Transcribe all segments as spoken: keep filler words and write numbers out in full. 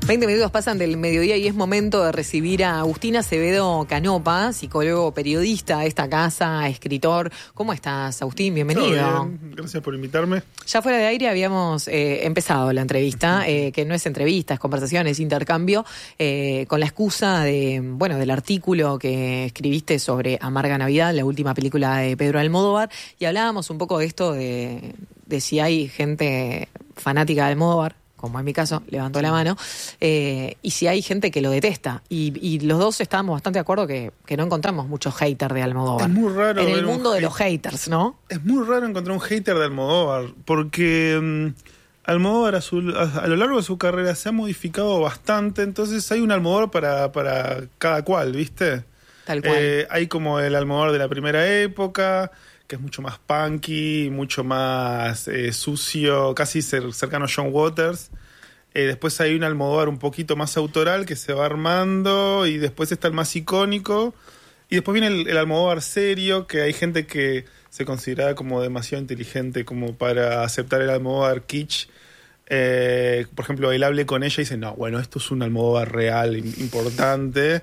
veinte minutos pasan del mediodía y es momento de recibir a Agustín Acevedo Canopa, psicólogo, periodista de esta casa, escritor. ¿Cómo estás, Agustín? Bienvenido. Bien. Gracias por invitarme. Ya fuera de aire habíamos eh, empezado la entrevista, eh, que no es entrevista, es conversación, es intercambio, eh, con la excusa de, bueno, del artículo que escribiste sobre Amarga Navidad, la última película de Pedro Almodóvar, y hablábamos un poco de esto de, de si hay gente fanática de Almodóvar, como en mi caso, levantó la mano, eh, y si hay gente que lo detesta. Y, y los dos estábamos bastante de acuerdo que, que no encontramos muchos haters de Almodóvar. Es muy raro. En el ver mundo un de hate- los haters, ¿no? Es muy raro encontrar un hater de Almodóvar, porque um, Almodóvar a, su, a, a lo largo de su carrera se ha modificado bastante, entonces hay un Almodóvar para, para cada cual, ¿viste? Tal cual. Eh, hay como el Almodóvar de la primera época, que es mucho más punky, mucho más eh, sucio, casi cer- cercano a John Waters. Eh, después hay un Almodóvar un poquito más autoral que se va armando, y después está el más icónico, y después viene el, el Almodóvar serio, que hay gente que se considera como demasiado inteligente como para aceptar el Almodóvar kitsch. Eh, por ejemplo, él hable con ella y dice, no, bueno, esto es un Almodóvar real, importante.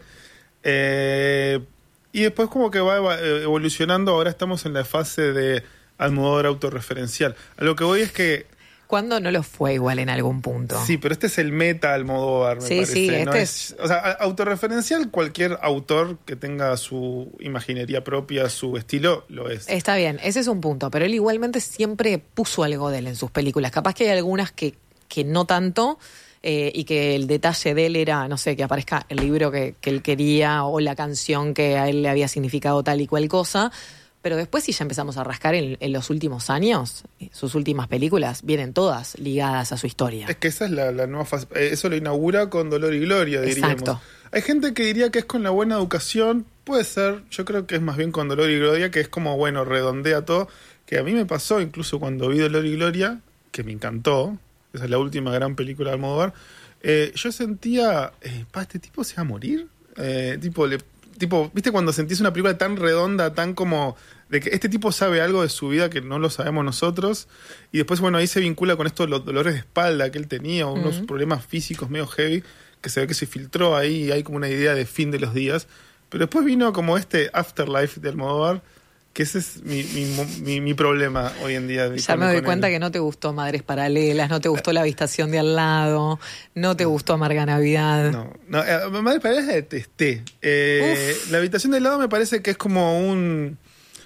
Eh, y después como que va eva- evolucionando. Ahora estamos en la fase de Almodóvar autorreferencial. A lo que voy es que ¿Cuándo no lo fue igual en algún punto? sí, pero este es el meta Almodóvar, me Sí, parece. sí, ¿no? este es, o sea, a- autorreferencial, cualquier autor que tenga su imaginería propia, su estilo, lo es. Está bien, ese es un punto, pero él igualmente siempre puso algo de él en sus películas. Capaz que hay algunas que, que no tanto, eh, y que el detalle de él era, no sé, que aparezca el libro que, que él quería o la canción que a él le había significado tal y cual cosa. Pero después, si ya empezamos a rascar en, en los últimos años, sus últimas películas vienen todas ligadas a su historia. Es que esa es la, la nueva fase. Eh, Eso lo inaugura con Dolor y Gloria, diríamos. Exacto. Hay gente que diría que es con La Buena Educación. Puede ser. Yo creo que es más bien con Dolor y Gloria, que es como, bueno, redondea todo. Que a mí me pasó incluso cuando vi Dolor y Gloria, que me encantó. Esa es la última gran película de Almodóvar. Eh, yo sentía, eh, pa, este tipo se va a morir. Eh, tipo, le, tipo, ¿viste cuando sentís una película tan redonda, tan como de que este tipo sabe algo de su vida que no lo sabemos nosotros? Y después, bueno, ahí se vincula con esto de los dolores de espalda que él tenía, unos Ujú. problemas físicos medio heavy, que se ve que se filtró ahí, y hay como una idea de fin de los días. Pero después vino como este Afterlife de Almodóvar, que ese es mi, mi, mi, mi problema hoy en día. Ya me doy cuenta que no te gustó Madres Paralelas, no te gustó La Habitación de al lado, no te gustó Amarga Navidad. No, no, eh, Madre Paralelas la detesté. Eh, la Habitación del lado me parece que es como un,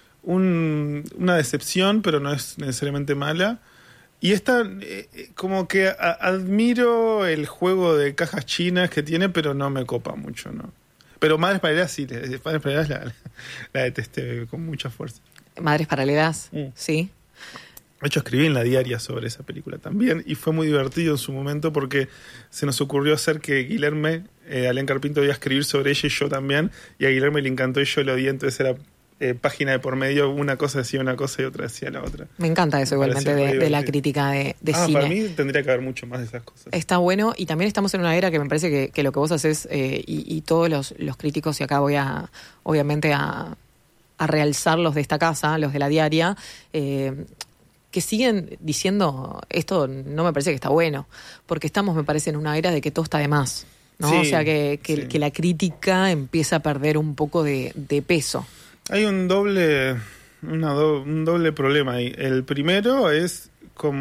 un una decepción, pero no es necesariamente mala. Y esta, eh, como que a- admiro el juego de cajas chinas que tiene, pero no me copa mucho, ¿no? Pero Madres Paralelas sí, le- Madres Paralelas la, la, la detesté con mucha fuerza. Madres Paralelas, Mm. sí. De hecho, escribí en la diaria sobre esa película también, y fue muy divertido en su momento porque se nos ocurrió hacer que Guilherme, eh, Alén Carpinto, iba a escribir sobre ella y yo también, y a Guilherme le encantó y yo lo odié, entonces era eh, página de por medio, una cosa decía una cosa y otra decía la otra. Me encanta eso Me igualmente pareció de, muy de la divertido. crítica de, de ah, cine. para mí tendría que haber mucho más de esas cosas. Está bueno, y también estamos en una era que me parece que, que lo que vos haces, eh, y, y todos los, los críticos, y acá voy a, obviamente, a, a realzarlos de esta casa, los de la diaria, eh, que siguen diciendo, esto no me parece que está bueno, porque estamos, me parece, en una era de que todo está de más, ¿no? Sí, o sea, que, que, sí. que la crítica empieza a perder un poco de, de peso. Hay un doble, una do- un doble problema ahí. El primero es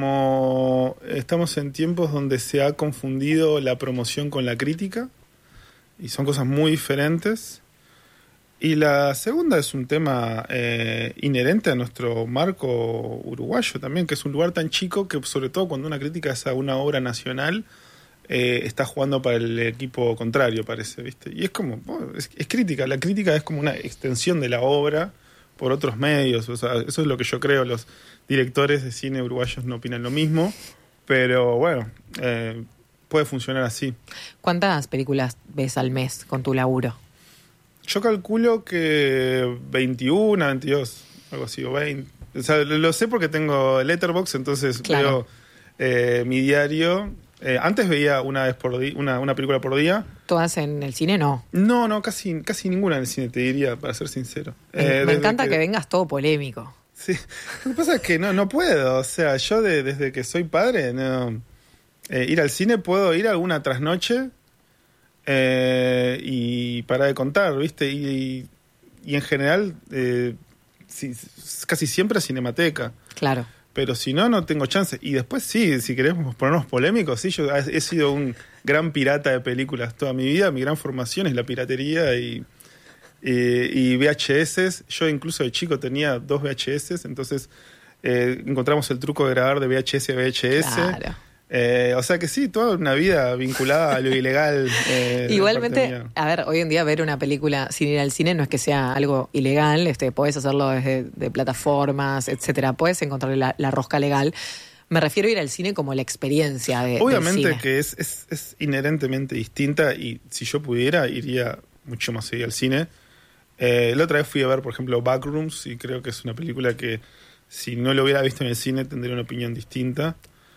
como estamos en tiempos donde se ha confundido la promoción con la crítica, y son cosas muy diferentes. Y la segunda es un tema eh, inherente a nuestro marco uruguayo también, que es un lugar tan chico que, sobre todo cuando una crítica es a una obra nacional, eh, está jugando para el equipo contrario, parece, ¿viste? Y es como, oh, es, es crítica, la crítica es como una extensión de la obra por otros medios, o sea, eso es lo que yo creo. Los directores de cine uruguayos no opinan lo mismo, pero bueno, eh, puede funcionar así. ¿Cuántas películas ves al mes con tu laburo? Yo calculo que veintiuno, veintidós, algo así, o veinte. O sea, lo sé porque tengo Letterboxd, entonces Claro. veo eh, mi diario. Eh, antes veía una vez por día, una, una película por día. ¿Todas en el cine? No. No, no, casi, casi ninguna en el cine, te diría, para ser sincero. Me, Eh, me desde encanta que... que vengas todo polémico. Sí. Lo que pasa es que no, no puedo. O sea, yo de, desde que soy padre, no. Eh, ir al cine puedo ir alguna trasnoche eh, y parar de contar, ¿viste? Y, y, y en general, eh, sí, casi siempre a Cinemateca. Claro. Pero si no, no tengo chance. Y después sí, si queremos ponernos polémicos, sí, yo he sido un gran pirata de películas toda mi vida. Mi gran formación es la piratería y, y, y V H S. Yo incluso de chico tenía dos V H S, entonces eh, encontramos el truco de grabar de V H S a V H S. Claro. Eh, o sea que sí, toda una vida vinculada a lo ilegal. Eh, Igualmente, a ver, hoy en día ver una película sin ir al cine no es que sea algo ilegal, este, podés hacerlo desde de plataformas, etcétera, podés encontrar la, la rosca legal. Me refiero a ir al cine como la experiencia de, Obviamente del cine. que es, es, es inherentemente distinta y si yo pudiera iría mucho más seguido al cine. Eh, la otra vez fui a ver, por ejemplo, Backrooms y creo que es una película que si no lo hubiera visto en el cine tendría una opinión distinta.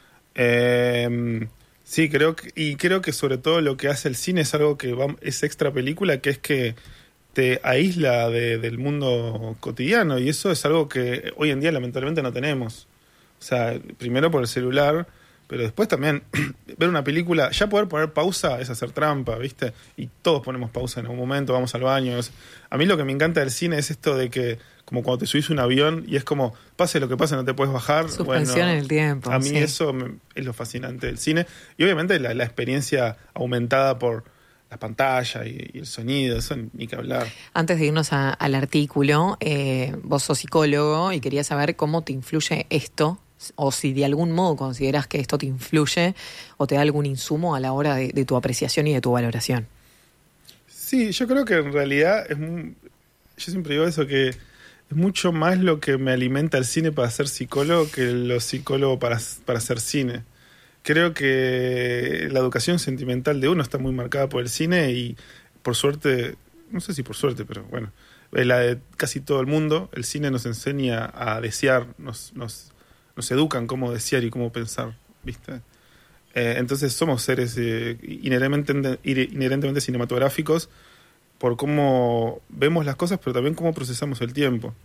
Eh, sí, creo que, y creo que sobre todo lo que hace el cine es algo que va, es extra película, que es que te aísla de, del mundo cotidiano y eso es algo que hoy en día lamentablemente no tenemos. O sea, primero por el celular, pero después también ver una película, ya poder poner pausa es hacer trampa, ¿viste? Y todos ponemos pausa en algún momento, vamos al baño. Es, a mí lo que me encanta del cine es esto de que como cuando te subís a un avión y es como, pase lo que pase, no te puedes bajar. Suspensión bueno, en el tiempo. A mí sí. eso me, es lo fascinante del cine. Y obviamente la, la experiencia aumentada por la pantalla y, y el sonido, eso ni que hablar. Antes de irnos a, al artículo, eh, vos sos psicólogo y quería saber cómo te influye esto, o si de algún modo consideras que esto te influye o te da algún insumo a la hora de, de tu apreciación y de tu valoración. Sí, yo creo que en realidad es muy, yo siempre digo eso, que es mucho más lo que me alimenta el cine para ser psicólogo que lo psicólogo para, para hacer cine. Creo que la educación sentimental de uno está muy marcada por el cine y por suerte, no sé si por suerte, pero bueno, la de casi todo el mundo, el cine nos enseña a desear, nos, nos, nos educan cómo desear y cómo pensar, ¿viste? Eh, entonces somos seres eh, inherentemente, inherentemente cinematográficos por cómo vemos las cosas, pero también cómo procesamos el tiempo.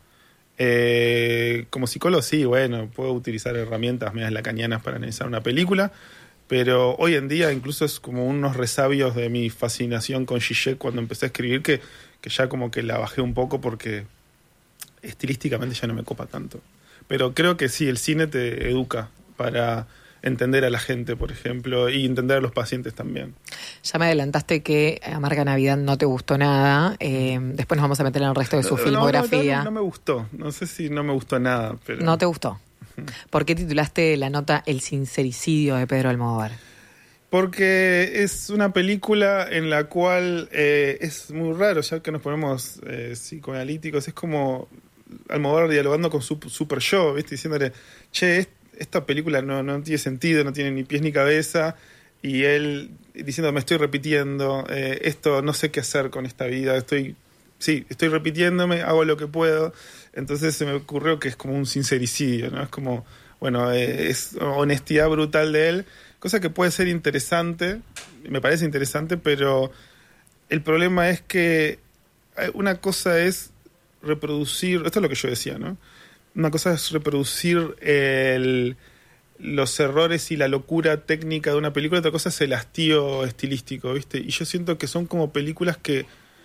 Eh, como psicólogo, sí, bueno, puedo utilizar herramientas medias lacanianas para analizar una película, pero hoy en día incluso es como unos resabios de mi fascinación con Zizek cuando empecé a escribir, que, que ya como que la bajé un poco porque estilísticamente ya no me copa tanto. Pero creo que sí, el cine te educa para entender a la gente, por ejemplo, y entender a los pacientes también. Ya me adelantaste que Amarga Navidad no te gustó nada. Eh, después nos vamos a meter en el resto de su no, filmografía. No, no, no, no me gustó. No sé si no me gustó nada. Pero... ¿No te gustó? Uh-huh. ¿Por qué titulaste la nota El sincericidio de Pedro Almodóvar? Porque es una película en la cual eh, es muy raro, ya que nos ponemos eh, psicoanalíticos, es como Almodóvar dialogando con su super yo, ¿viste? Diciéndole, che, este esta película no, no tiene sentido, no tiene ni pies ni cabeza, y él diciendo, me estoy repitiendo, eh, esto no sé qué hacer con esta vida, estoy sí, estoy repitiéndome, hago lo que puedo. Entonces se me ocurrió que es como un sincericidio, ¿no? Es como, bueno, eh, es honestidad brutal de él, cosa que puede ser interesante, me parece interesante, pero el problema es que una cosa es reproducir, esto es lo que yo decía, ¿no? Una cosa es reproducir el, los errores y la locura técnica de una película, otra cosa es el hastío estilístico, ¿viste? Y yo siento que son como películas que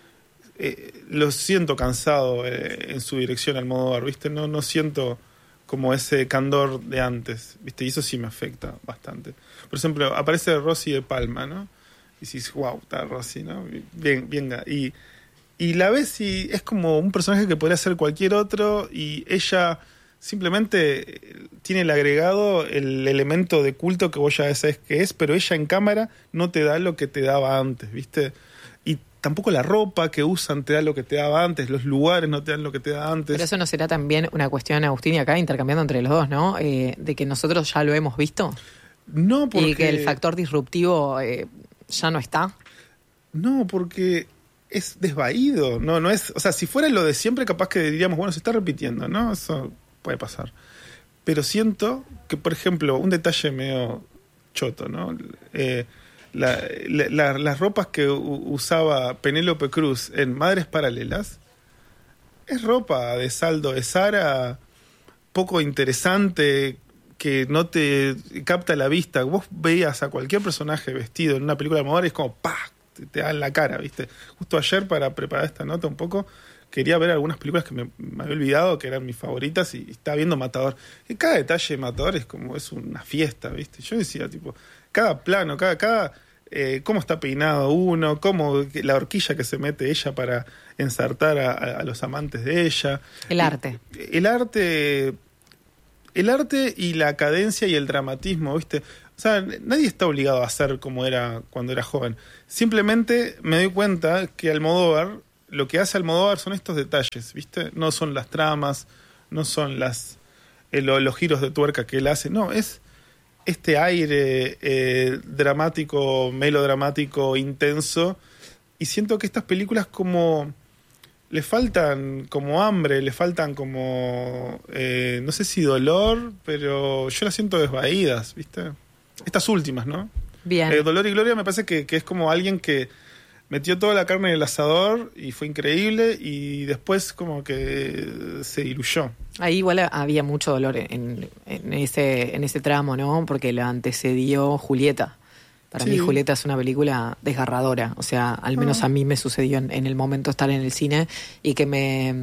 eh, los siento cansado eh, en su dirección Almodóvar, ¿viste? No, no siento como ese candor de antes, ¿viste? Y eso sí me afecta bastante. Por ejemplo, aparece Rosy de Palma, ¿no? Y dices, wow, está Rosy, ¿no? Bien, bien. Y... Y la ves y es como un personaje que podría ser cualquier otro y ella simplemente tiene el agregado, el elemento de culto que vos ya sabés que es, pero ella en cámara no te da lo que te daba antes, ¿viste? Y tampoco la ropa que usan te da lo que te daba antes, los lugares no te dan lo que te da antes. Pero eso no será también una cuestión, Agustín, y acá intercambiando entre los dos, ¿no? Eh, de que nosotros ya lo hemos visto. No, porque... Y que el factor disruptivo eh, ya no está. No, porque... es desvaído, no, no es, o sea, si fuera lo de siempre, capaz que diríamos, bueno, se está repitiendo, ¿no? Eso puede pasar. Pero siento que, por ejemplo, un detalle medio choto, ¿no? Eh, la, la, la, las ropas que usaba Penélope Cruz en Madres Paralelas es ropa de saldo de Zara, poco interesante, que no te capta la vista. Vos veías a cualquier personaje vestido en una película de Almodóvar y es como ¡pah! Te, te da en la cara, ¿viste? Justo ayer, para preparar esta nota un poco, quería ver algunas películas que me, me había olvidado, que eran mis favoritas, y estaba viendo Matador. Y cada detalle de Matador es como, es una fiesta, ¿viste? Yo decía, tipo, cada plano, cada... cada eh, cómo está peinado uno, cómo la horquilla que se mete ella para ensartar a, a, a los amantes de ella. El arte. Y, el arte... El arte y la cadencia y el dramatismo, ¿viste? O sea, nadie está obligado a ser como era cuando era joven. Simplemente me doy cuenta que Almodóvar, lo que hace Almodóvar son estos detalles, ¿viste? No son las tramas, no son las eh, lo, los giros de tuerca que él hace, no, es este aire eh, dramático, melodramático, intenso. Y siento que estas películas como... le faltan como hambre, le faltan como, eh, no sé si dolor, pero yo las siento desvaídas, ¿viste? Estas últimas, ¿no? Bien. Eh, Dolor y Gloria me parece que, que es como alguien que metió toda la carne en el asador y fue increíble, y después como que se diluyó. Ahí igual había mucho dolor en, en, ese, en ese tramo, ¿no? Porque lo antecedió Julieta. Para sí. mí Julieta es una película desgarradora, o sea, al menos ah. a mí me sucedió en, en el momento de estar en el cine y que me...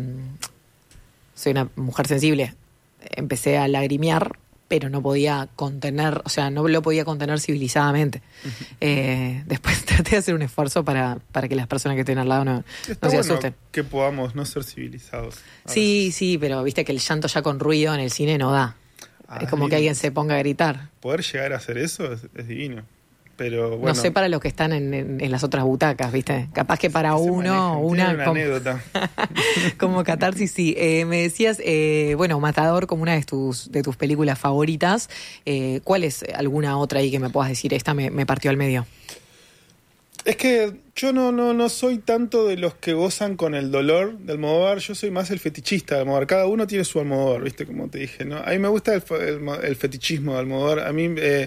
Soy una mujer sensible, empecé a lagrimear, pero no podía contener, o sea, no lo podía contener civilizadamente. Uh-huh. Eh, después traté de hacer un esfuerzo para, para que las personas que estén al lado no, Está no se bueno asusten. Que podamos no ser civilizados. Sí, veces. sí, pero viste que el llanto ya con ruido en el cine no da. Ah, es como es que alguien se ponga a gritar. Poder llegar a hacer eso es, es divino. Pero bueno. No sé para los que están en, en, en las otras butacas, ¿viste? Capaz que para se uno, una, una como, anécdota. como catarsis, sí. Eh, me decías, eh, bueno, Matador como una de tus de tus películas favoritas. Eh, ¿Cuál es alguna otra ahí que me puedas decir? Esta me, me partió al medio. Es que yo no, no, no soy tanto de los que gozan con el dolor de Almodóvar, yo soy más el fetichista de Almodóvar. Cada uno tiene su Almodóvar, ¿viste? Como te dije, ¿no? A mí me gusta el, el, el fetichismo de Almodóvar. A mí... Eh,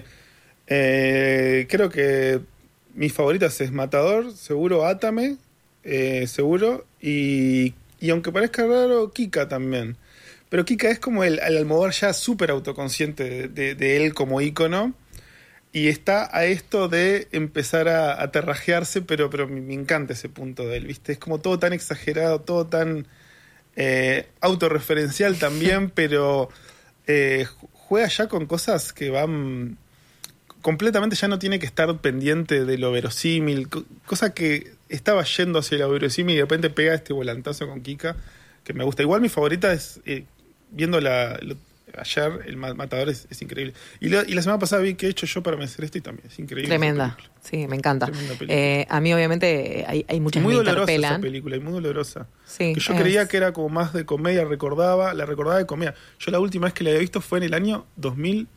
Eh, creo que mis favoritas es Matador, seguro Átame, eh, seguro, y, y aunque parezca raro, Kika también. Pero Kika es como el, el Almodóvar ya súper autoconsciente de, de, de él como ícono, y está a esto de empezar a, a terrajearse, pero, pero me, me encanta ese punto de él, ¿viste? Es como todo tan exagerado, todo tan eh, autorreferencial también, pero eh, juega ya con cosas que van... completamente, ya no tiene que estar pendiente de lo verosímil, cosa que estaba yendo hacia lo verosímil y de repente pega este volantazo con Kika, que me gusta. Igual mi favorita es, eh, viendo la, lo, ayer, el Matador es, es increíble. Y la, y la semana pasada vi que he hecho yo para vencer esto y también es increíble. Tremenda, sí, me encanta. Eh, a mí obviamente hay, hay muchas muy que me dolorosa interpelan. Esa película, y muy dolorosa. Sí, que yo es... creía que era como más de comedia, recordaba, la recordaba de comedia. Yo la última vez que la había visto fue en el año dos mil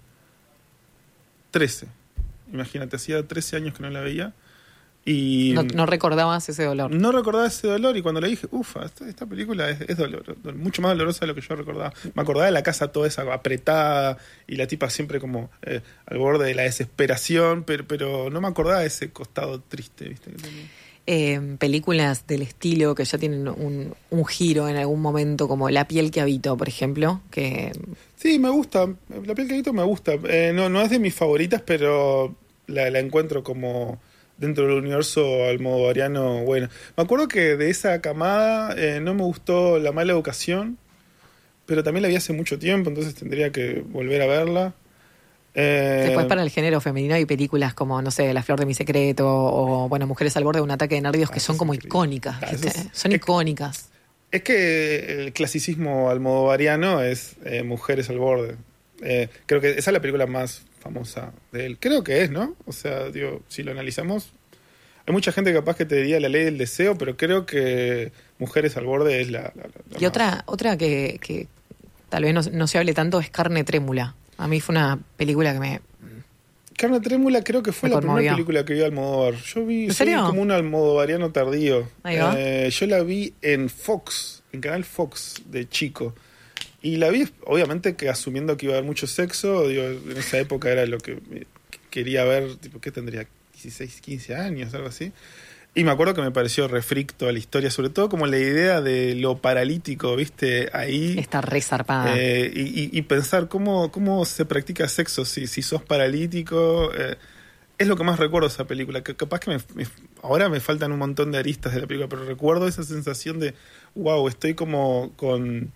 trece. Imagínate, hacía trece años que no la veía. Y no, no recordabas ese dolor. No recordaba ese dolor, y cuando le dije, ufa, esta, esta película es, es dolor, mucho más dolorosa de lo que yo recordaba. Me acordaba de la casa toda esa apretada y la tipa siempre como eh, al borde de la desesperación, pero, pero no me acordaba de ese costado triste, ¿viste? Eh, películas del estilo que ya tienen un, un giro en algún momento, como La piel que habito, por ejemplo, que... Sí, me gusta, La piel que habito me gusta. Eh, no, no es de mis favoritas, pero la, la encuentro como dentro del universo almodovariano bueno. Me acuerdo que de esa camada eh, no me gustó La mala educación, pero también la vi hace mucho tiempo, entonces tendría que volver a verla. Eh, Después, para el género femenino hay películas como, no sé, La flor de mi secreto o, bueno, Mujeres al borde de un ataque de nervios, que son como icónicas. Ah, es, son es, icónicas. Es que el clasicismo almodovariano es eh, Mujeres al borde. Eh, creo que esa es la película más famosa de él. Creo que es, ¿no? O sea, digo, si lo analizamos, hay mucha gente capaz que te diría La ley del deseo, pero creo que Mujeres al borde es la... la, la y otra, otra que, que tal vez no, no se hable tanto es Carne trémula. A mí fue una película que me... Carne trémula creo que fue la primera película que vi Almodóvar. Yo vi, ¿En serio? Soy como un almodovariano tardío. Ahí va. Eh, yo la vi en Fox, en Canal Fox de chico. Y la vi, obviamente, que asumiendo que iba a haber mucho sexo. Digo, en esa época era lo que quería ver, tipo, ¿qué tendría? dieciséis, quince años, algo así. Y me acuerdo que me pareció refricto a la historia, sobre todo como la idea de lo paralítico, ¿viste? Ahí. Está re zarpada. Eh, y, y, y pensar cómo, cómo se practica sexo si, si sos paralítico. Eh, es lo que más recuerdo de esa película. Que capaz que me, me, ahora me faltan un montón de aristas de la película, pero recuerdo esa sensación de, wow, estoy como con...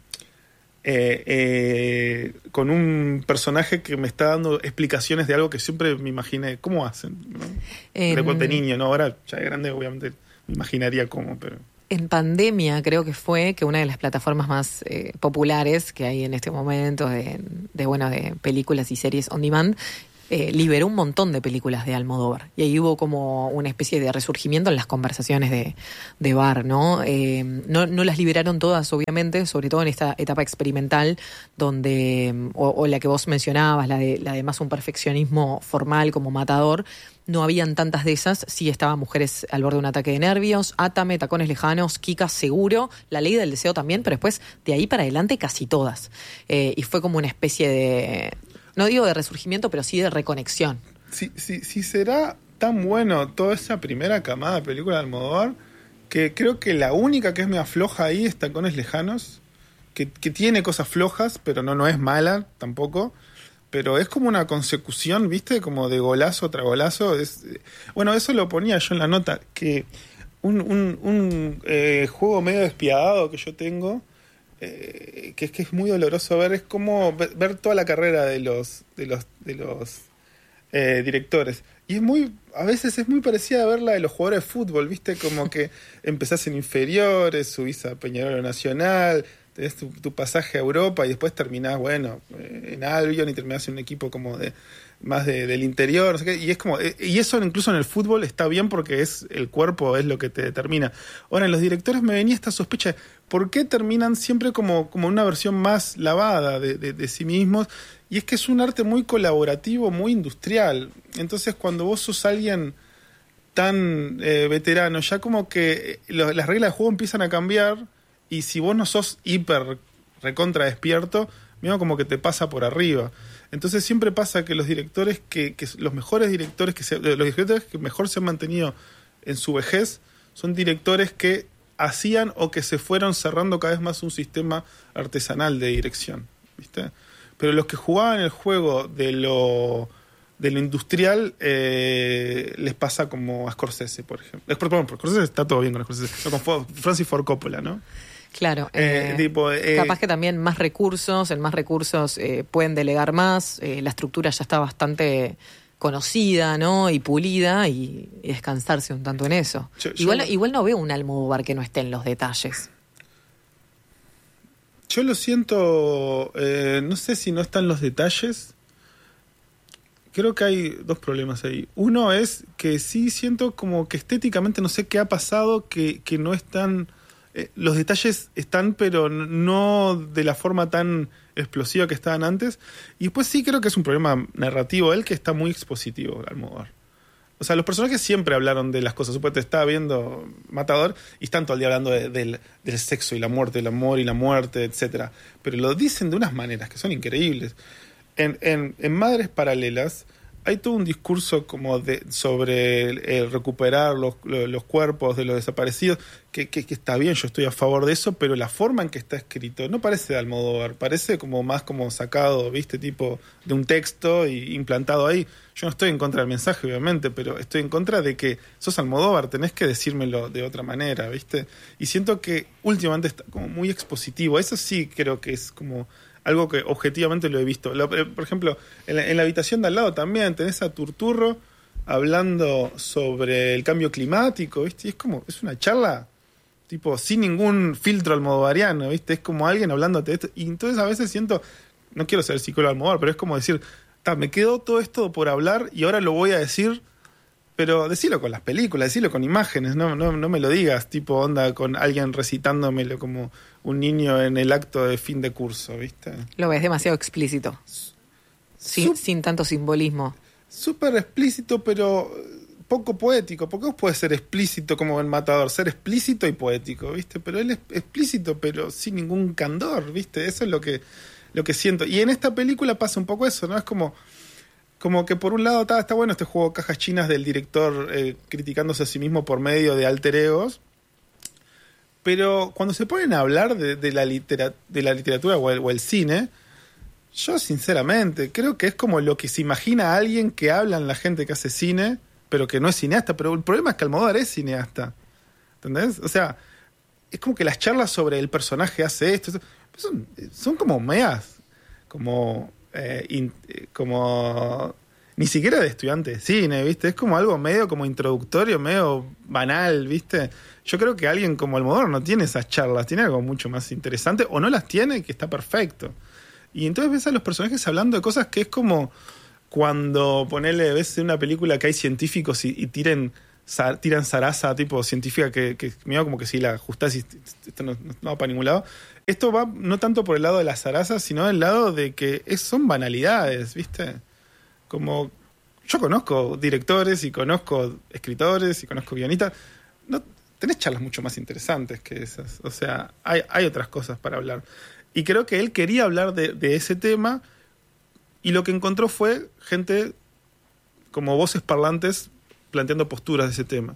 Eh, eh, con un personaje que me está dando explicaciones de algo que siempre me imaginé. ¿Cómo hacen? ¿No? Eh, de, de niño, ¿no? Ahora ya de grande obviamente me imaginaría cómo, pero... En pandemia creo que fue que una de las plataformas más eh, populares que hay en este momento de, de, bueno, de películas y series on demand, Eh, liberó un montón de películas de Almodóvar. Y ahí hubo como una especie de resurgimiento en las conversaciones de, de bar, ¿no? Eh, no, no las liberaron todas, obviamente, sobre todo en esta etapa experimental, donde, o, o la que vos mencionabas, la de, la de más un perfeccionismo formal como Matador, no habían tantas de esas. Sí estaban Mujeres al borde de un ataque de nervios, Átame, Tacones lejanos, Kika seguro, La ley del deseo también, pero después de ahí para adelante casi todas. Eh, y fue como una especie de... No digo de resurgimiento, pero sí de reconexión. Sí, sí, sí será tan bueno toda esa primera camada de películas de Almodóvar, que creo que la única que es media floja ahí es Tacones lejanos, que, que tiene cosas flojas, pero no, no es mala tampoco, pero es como una consecución, ¿viste? Como de golazo tras golazo. Es, bueno, eso lo ponía yo en la nota, que un, un, un eh, juego medio despiadado que yo tengo, Eh, que es que es muy doloroso ver, es como ver, ver toda la carrera de los de los de los eh, directores, y es muy, a veces es muy parecida a ver la de los jugadores de fútbol, viste, como que empezás en inferiores, subís a Peñarol Nacional, tenés tu, tu pasaje a Europa y después terminás, bueno, en Albion y terminás en un equipo como de más de, del interior, no sé qué, y es como, y eso incluso en el fútbol está bien porque es el cuerpo, es lo que te determina. Ahora, en los directores me venía esta sospecha, ¿por qué terminan siempre como, como una versión más lavada de, de, de sí mismos? Y es que es un arte muy colaborativo, muy industrial. Entonces, cuando vos sos alguien tan eh, veterano, ya como que lo, las reglas de juego empiezan a cambiar, y si vos no sos hiper recontra despierto, mismo como que te pasa por arriba. Entonces siempre pasa que los directores que, que los mejores directores que se, los directores que mejor se han mantenido en su vejez son directores que hacían o que se fueron cerrando cada vez más un sistema artesanal de dirección, ¿viste? Pero los que jugaban el juego de lo de lo industrial eh, les pasa como a Scorsese, por ejemplo. Perdón, por Scorsese está todo bien con Scorsese, no, con Francis Ford Coppola, ¿no? Claro, eh, eh, tipo, eh, capaz que también más recursos, en más recursos eh, pueden delegar más, eh, la estructura ya está bastante conocida, ¿no? Y pulida, y, y descansarse un tanto en eso. Yo, igual, yo, igual no veo un Almodóvar que no esté en los detalles. Yo lo siento, eh, no sé si no están los detalles. Creo que hay dos problemas ahí. Uno es que sí siento como que estéticamente no sé qué ha pasado, que, que no están... Eh, los detalles están, pero no de la forma tan explosiva que estaban antes. Y después sí creo que es un problema narrativo él, que está muy expositivo, Almodóvar. O sea, los personajes siempre hablaron de las cosas. Supongo que estaba viendo Matador y están todo el día hablando de, de, del sexo y la muerte, el amor y la muerte, etcétera. Pero lo dicen de unas maneras que son increíbles. En, en, en Madres Paralelas hay todo un discurso como de sobre el, el recuperar los, los cuerpos de los desaparecidos, que, que, que está bien, yo estoy a favor de eso, pero la forma en que está escrito no parece de Almodóvar, parece como más como sacado, viste, tipo de un texto y implantado ahí. Yo no estoy en contra del mensaje, obviamente, pero estoy en contra de que sos Almodóvar, tenés que decírmelo de otra manera, viste. Y siento que últimamente está como muy expositivo, eso sí creo que es como... algo que objetivamente lo he visto. Lo, por ejemplo, en la, en la habitación de al lado también tenés a Turturro hablando sobre el cambio climático, ¿viste? Y es como, es una charla tipo sin ningún filtro almodovariano, ¿viste? Es como alguien hablándote de esto. Y entonces a veces siento, no quiero ser psicólogo Almodóvar, pero es como decir, me quedó todo esto por hablar y ahora lo voy a decir, pero decilo con las películas, decilo con imágenes, no, no, no me lo digas tipo onda con alguien recitándomelo como un niño en el acto de fin de curso, ¿viste? Lo ves demasiado explícito, sin, Sup- sin tanto simbolismo. Súper explícito, pero poco poético, porque vos podés ser explícito como el Matador, ser explícito y poético, ¿viste? Pero él es explícito, pero sin ningún candor, ¿viste? Eso es lo que, lo que siento. Y en esta película pasa un poco eso, ¿no? Es como... como que por un lado está, está bueno este juego cajas chinas del director eh, criticándose a sí mismo por medio de alter egos, pero cuando se ponen a hablar de, de, la, litera, de la literatura o el, o el cine, yo sinceramente creo que es como lo que se imagina alguien que hablan la gente que hace cine, pero que no es cineasta. Pero el problema es que Almodóvar es cineasta, ¿entendés? O sea, es como que las charlas sobre el personaje hace esto, son, son como meas, como, eh, in, como ni siquiera de estudiante de cine, ¿viste? Es como algo medio como introductorio, medio banal, ¿viste? Yo creo que alguien como Almodóvar no tiene esas charlas, tiene algo mucho más interesante, o no las tiene, que está perfecto. Y entonces ves a los personajes hablando de cosas que es como cuando ponele, ves en una película que hay científicos y, y tiren, sa, tiran zaraza tipo científica que, que mira como que si la ajustás y esto no, no va para ningún lado. Esto va no tanto por el lado de la zaraza, sino del lado de que es, son banalidades, ¿viste? Como yo conozco directores y conozco escritores y conozco guionistas. No, tenés charlas mucho más interesantes que esas. O sea, hay, hay otras cosas para hablar. Y creo que él quería hablar de, de ese tema y lo que encontró fue gente como voces parlantes planteando posturas de ese tema.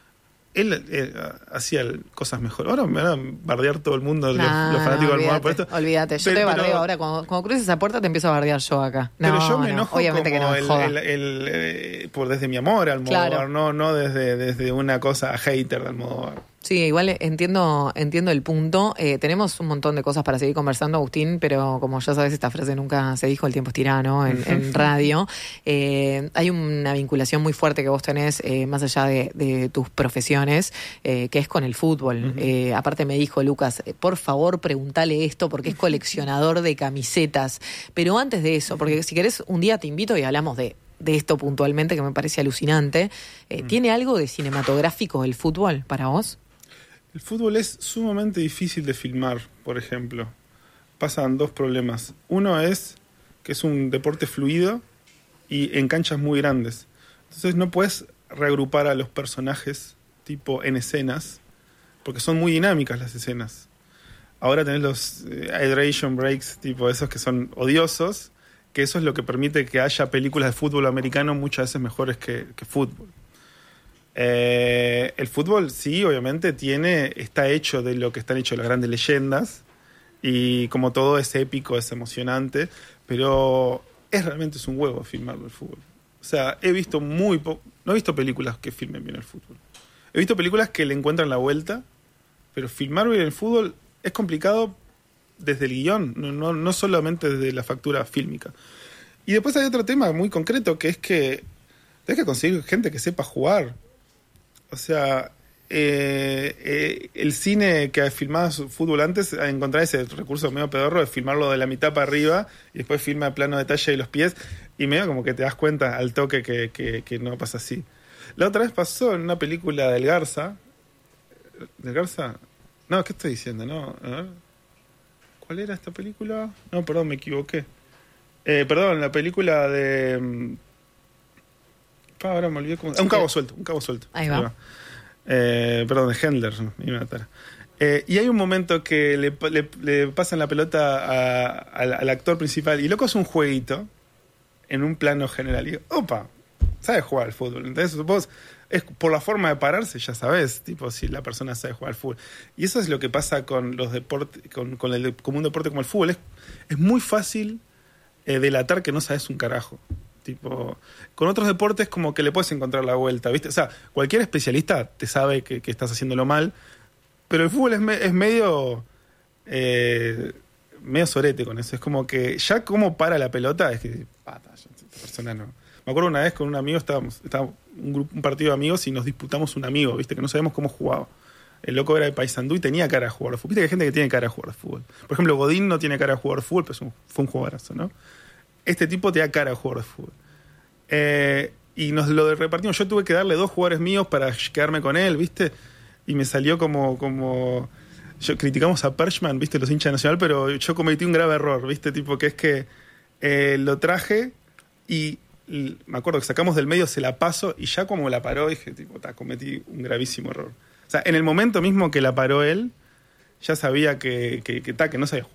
Él eh, hacía cosas mejor. Ahora me van a bardear todo el mundo, los, no, los fanáticos no, del Almodóvar por esto. Olvídate, yo pero, te bardeo pero, ahora. Cuando, cuando cruces esa puerta te empiezo a bardear yo acá. No, pero yo me no, enojo obviamente como que no, el, el, el, eh, por desde mi amor al Almodóvar, claro. no, no desde, desde una cosa hater del Almodóvar. Sí, igual entiendo entiendo el punto. Eh, tenemos un montón de cosas para seguir conversando, Agustín, pero como ya sabes, esta frase nunca se dijo, el tiempo es tirano en, en radio. Eh, hay una vinculación muy fuerte que vos tenés, eh, más allá de, de tus profesiones, eh, que es con el fútbol. Uh-huh. Eh, aparte me dijo Lucas, por favor, preguntale esto, porque es coleccionador de camisetas. Pero antes de eso, porque si querés, un día te invito y hablamos de de esto puntualmente, que me parece alucinante. Eh, uh-huh. ¿Tiene algo de cinematográfico el fútbol para vos? El fútbol es sumamente difícil de filmar, por ejemplo. Pasan dos problemas. Uno es que es un deporte fluido y en canchas muy grandes. Entonces no puedes reagrupar a los personajes tipo en escenas, porque son muy dinámicas las escenas. Ahora tenés los eh, hydration breaks, tipo esos que son odiosos, que eso es lo que permite que haya películas de fútbol americano muchas veces mejores que, que fútbol. Eh, el fútbol sí, obviamente tiene, está hecho de lo que están hechos las grandes leyendas y como todo es épico, es emocionante, pero es realmente es un huevo filmarlo el fútbol. O sea, he visto muy po- no he visto películas que filmen bien el fútbol. He visto películas que le encuentran la vuelta, pero filmar bien el fútbol es complicado desde el guión, no, no, no solamente desde la factura fílmica. Y después hay otro tema muy concreto, que es que tenés que conseguir gente que sepa jugar. O sea, eh, eh, el cine que filmaba su fútbol antes, encontrar ese recurso medio pedorro de filmarlo de la mitad para arriba y después filma plano detalle de los pies y medio como que te das cuenta al toque que, que, que no pasa así. La otra vez pasó en una película del Garza. ¿Del Garza? No, ¿qué estoy diciendo? No, a ver. ¿Cuál era esta película? No, perdón, me equivoqué. Eh, perdón, la película de... Ah, ahora me olvidé cómo... Ah, un cabo suelto, un cabo suelto. Ahí va. Eh, perdón, de Hendler. Me iba a matar. Eh, y hay un momento que le, le, le pasan la pelota a, a, al actor principal y loco es un jueguito en un plano general. Y digo, opa, sabe jugar al fútbol. Entonces vos, es, por la forma de pararse ya sabés, tipo, si la persona sabe jugar al fútbol. Y eso es lo que pasa con los deportes, con, con, el, con un deporte como el fútbol. Es, es muy fácil eh, delatar que no sabes un carajo. Tipo, con otros deportes como que le puedes encontrar la vuelta, ¿viste? O sea, cualquier especialista te sabe que, que estás haciéndolo mal, pero el fútbol es, me, es medio eh, medio sorete con eso. Es como que ya como para la pelota, es que pata, ya, esta persona no. Me acuerdo una vez con un amigo, estábamos, estábamos un, grupo, un partido de amigos y nos disputamos un amigo, ¿viste? Que no sabíamos cómo jugaba. El loco era de Paysandú y tenía cara de jugar al fútbol. Viste que hay gente que tiene cara de jugar al fútbol. Por ejemplo, Godín no tiene cara de jugar al fútbol, pero fue un jugadorazo, ¿no? Este tipo te da cara a jugar al fútbol. Eh, y nos lo repartimos. Yo tuve que darle dos jugadores míos para quedarme con él, ¿viste? Y me salió como... como yo, criticamos a Perchman, ¿viste? Los hinchas de Nacional, pero yo cometí un grave error, ¿viste? Tipo que es que eh, lo traje y, y me acuerdo que sacamos del medio, se la paso y ya como la paró dije, tipo, ta, cometí un gravísimo error. O sea, en el momento mismo que la paró él, ya sabía que, que, que, ta, que no sabía jugar.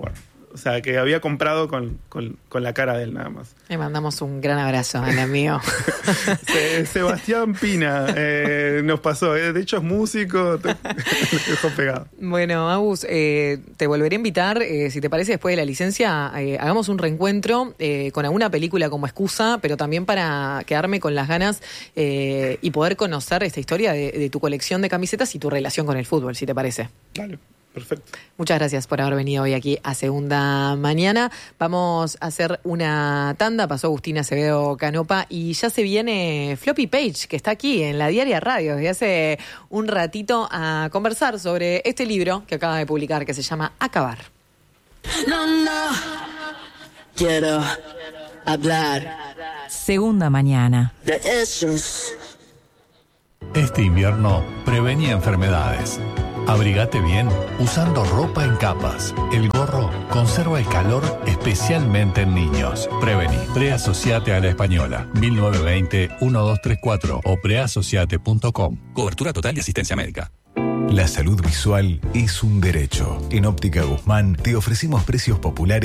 o sea, que había comprado con, con, con la cara de él nada más. Le mandamos un gran abrazo al amigo. Se, Sebastián Pina eh, nos pasó, eh, de hecho es músico, te, lo dejó pegado. Bueno, Agus, eh, te volveré a invitar, eh, si te parece, después de la licencia, eh, hagamos un reencuentro eh, con alguna película como excusa, pero también para quedarme con las ganas eh, y poder conocer esta historia de, de tu colección de camisetas y tu relación con el fútbol, si te parece. Dale. Perfecto. Muchas gracias por haber venido hoy aquí a Segunda Mañana. Vamos a hacer una tanda. Pasó Agustina Acevedo Canopa y ya se viene Floppy Page, que está aquí en la Diaria Radio desde hace un ratito a conversar sobre este libro que acaba de publicar, que se llama Acabar. No, no, quiero hablar. Segunda Mañana. De esos. Este invierno prevení enfermedades. Abrigate bien usando ropa en capas. El gorro conserva el calor especialmente en niños. Prevení. Preasociate a la Española. mil novecientos veinte, doce treinta y cuatro o preasociate punto com. Cobertura total y asistencia médica. La salud visual es un derecho. En Óptica Guzmán te ofrecemos precios populares